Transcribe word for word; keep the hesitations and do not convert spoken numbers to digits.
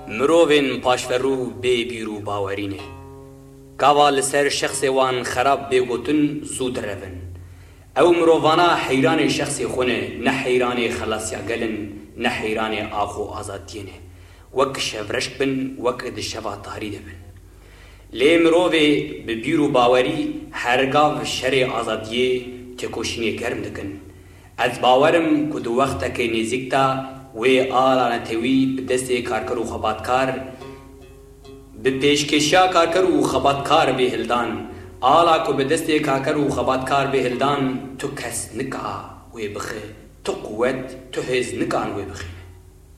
مروین پاشفرو بی بیرو باورینه کاوا لسر شخص وان خراب بگوتن زود روین او مرووانا حیران شخص خونه نه حیران خلاصیا گلن نه حیران آخو آزادینه وک شورشک بن وک دشوا تاریده بن لی مروی به بیرو باوری هرگاو شر آزادیه تکوشینی گرم دکن از باورم کدو وقت که نزیکتا وی آلانه تیوی به دست کارکر و خباتکار به پیشکشیا کارکر و خباتکار به هلدان آلا کو به دست کارکر و خباتکار به هلدان تو کس نکا وی بخی تو قوت تو هز نکان وی بخی